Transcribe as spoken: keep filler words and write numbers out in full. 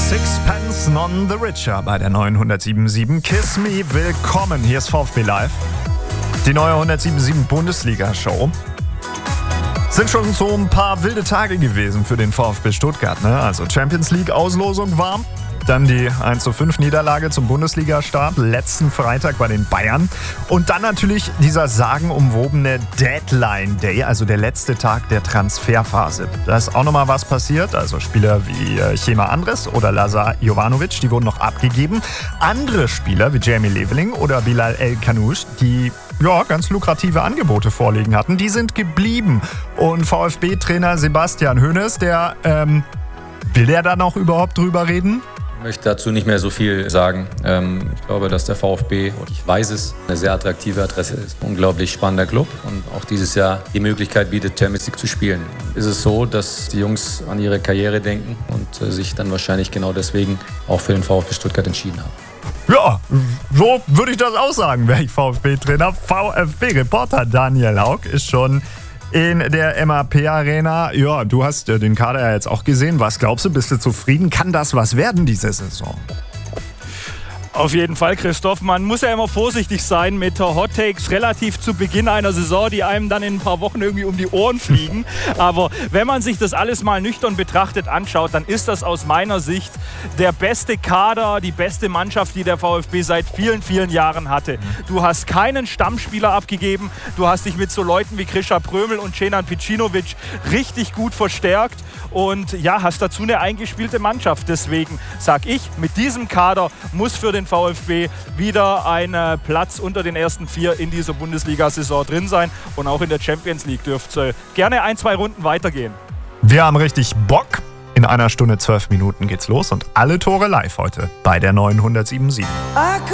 Sixpence None the Richer bei der neuen hundertsieben Komma sieben. Kiss Me, willkommen. Hier ist VfB Live. Die neue hundertsieben Komma sieben Bundesliga-Show. Sind schon so ein paar wilde Tage gewesen für den VfB Stuttgart, ne? Also Champions League-Auslosung war. Dann die eins zu fünf Niederlage zum Bundesliga-Start letzten Freitag bei den Bayern. Und dann natürlich dieser sagenumwobene Deadline-Day, also der letzte Tag der Transferphase. Da ist auch nochmal was passiert. Also Spieler wie Chema Andres oder Lazar Jovanovic, die wurden noch abgegeben. Andere Spieler wie Jamie Leveling oder Bilal El Kanouche, die ja, ganz lukrative Angebote vorliegen hatten, die sind geblieben. Und VfB-Trainer Sebastian Hoeneß, der, ähm, will der da noch überhaupt drüber reden? Ich möchte dazu nicht mehr so viel sagen. Ich glaube, dass der VfB, und ich weiß es, eine sehr attraktive Adresse ist. Unglaublich spannender Club und auch dieses Jahr die Möglichkeit bietet, Champions League zu spielen. Ist es so, dass die Jungs an ihre Karriere denken und sich dann wahrscheinlich genau deswegen auch für den VfB Stuttgart entschieden haben. Ja, so würde ich das auch sagen, wäre ich VfB-Trainer. VfB-Reporter Daniel Haug ist schon in der M A P-Arena. Ja, du hast den Kader ja jetzt auch gesehen. Was glaubst du, bist du zufrieden? Kann das was werden diese Saison? Auf jeden Fall, Christoph. Man muss ja immer vorsichtig sein mit Hot Takes relativ zu Beginn einer Saison, die einem dann in ein paar Wochen irgendwie um die Ohren fliegen. Aber wenn man sich das alles mal nüchtern betrachtet anschaut, dann ist das aus meiner Sicht der beste Kader, die beste Mannschaft, die der VfB seit vielen, vielen Jahren hatte. Du hast keinen Stammspieler abgegeben. Du hast dich mit so Leuten wie Krisha Prömel und Cenan Picinovic richtig gut verstärkt. Und ja, hast dazu eine eingespielte Mannschaft. Deswegen sage ich, mit diesem Kader muss für den VfB wieder ein äh, Platz unter den ersten vier in dieser Bundesliga-Saison drin sein. Und auch in der Champions League dürfte gerne ein, zwei Runden weitergehen. Wir haben richtig Bock. In einer Stunde zwölf Minuten geht's los und alle Tore live heute bei der neuen hundertsieben Komma sieben.